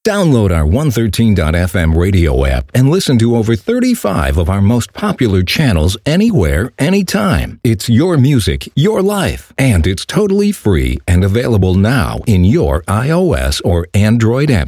Download our 113.fm radio app and listen to over 35 of our most popular channels anywhere, anytime. It's your music, your life, and it's totally free and available now in your iOS or Android app